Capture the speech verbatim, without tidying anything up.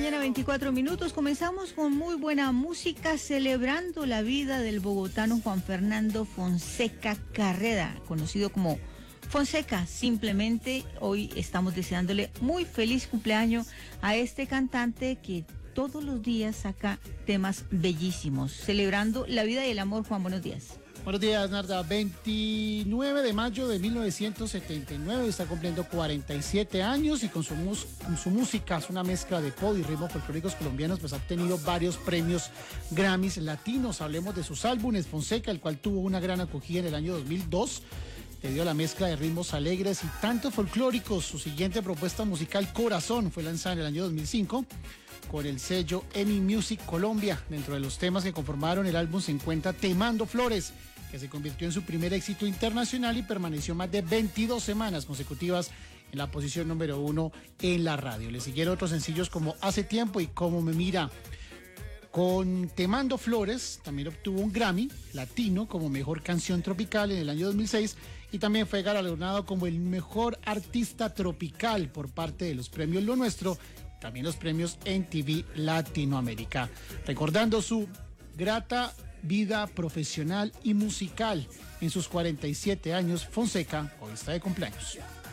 mañana, veinticuatro minutos. Comenzamos con muy buena música, celebrando la vida del bogotano Juan Fernando Fonseca Carrera, conocido como Fonseca. Simplemente hoy estamos deseándole muy feliz cumpleaños a este cantante que todos los días saca temas bellísimos, celebrando la vida y el amor. Juan, buenos días. Buenos días, Narda. veintinueve de mayo de mil novecientos setenta y nueve, está cumpliendo cuarenta y siete años y con su, mus con su música, es una mezcla de pop y ritmos folclóricos colombianos, pues ha obtenido varios premios Grammys latinos. Hablemos de sus álbumes. Fonseca, el cual tuvo una gran acogida en el año dos mil dos, debido a la mezcla de ritmos alegres y tantos folclóricos. Su siguiente propuesta musical, Corazón, fue lanzada en el año dos mil cinco con el sello EMI Music Colombia. Dentro de los temas que conformaron el álbum se encuentra Te Mando Flores, que se convirtió en su primer éxito internacional y permaneció más de veintidós semanas consecutivas en la posición número uno en la radio. Le siguieron otros sencillos como Hace Tiempo y Cómo Me Mira. Con Te Mando Flores también obtuvo un Grammy Latino como Mejor Canción Tropical en el año dos mil seis y también fue galardonado como el Mejor Artista Tropical por parte de los premios Lo Nuestro, también los premios M T V Latinoamérica. Recordando su grata vida profesional y musical en sus cuarenta y siete años, Fonseca hoy está de cumpleaños.